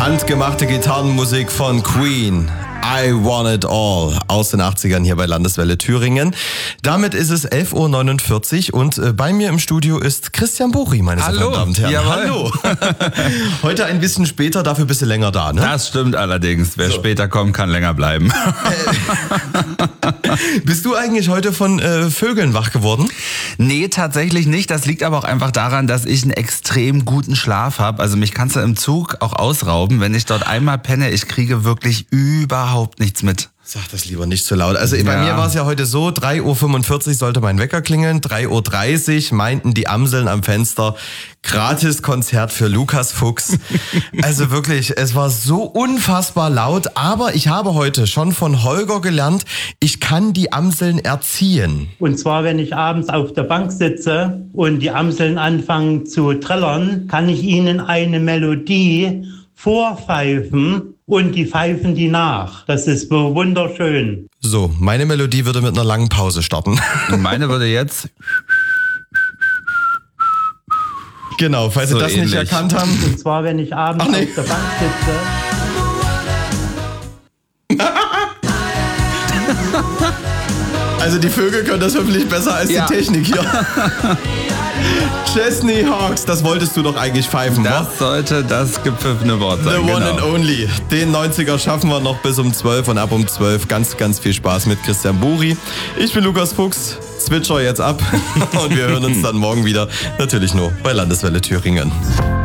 Handgemachte Gitarrenmusik von Queen. I Want It All aus den 80ern hier bei Landeswelle Thüringen. Damit ist es 11.49 Uhr und bei mir im Studio ist Christian Buchi, meine sehr verehrten Damen und Herren. Jawohl. Hallo. Heute ein bisschen später, dafür ein bisschen länger da, ne? Das stimmt allerdings. Wer später kommt, kann länger bleiben. Bist du eigentlich heute von Vögeln wach geworden? Nee, tatsächlich nicht. Das liegt aber auch einfach daran, dass ich einen extrem guten Schlaf habe. Also mich kannst du im Zug auch ausrauben. Wenn ich dort einmal penne, ich kriege wirklich überhaupt nichts mit. Sag das lieber nicht so laut. Also bei mir war es ja heute so, 3.45 Uhr sollte mein Wecker klingeln, 3.30 Uhr meinten die Amseln am Fenster, Gratiskonzert für Lukas Fuchs. Also wirklich, es war so unfassbar laut, aber ich habe heute schon von Holger gelernt, ich kann die Amseln erziehen. Und zwar, wenn ich abends auf der Bank sitze und die Amseln anfangen zu trällern, kann ich ihnen eine Melodie vorpfeifen und die pfeifen die nach. Das ist wunderschön. So, meine Melodie würde mit einer langen Pause starten. Meine würde jetzt... Genau, falls so Sie das ähnlich nicht erkannt haben. Und zwar, wenn ich abends auf der Bank sitze. Also die Vögel können das hoffentlich besser als die Technik hier. Chesney Hawks, das wolltest du doch eigentlich pfeifen, wa? Das sollte das gepfiffene Wort sein. The one and only. Den 90er schaffen wir noch bis um 12 und ab um 12 ganz, ganz viel Spaß mit Christian Buchi. Ich bin Lukas Fuchs, switcher jetzt ab und wir hören uns dann morgen wieder, natürlich nur bei Landeswelle Thüringen.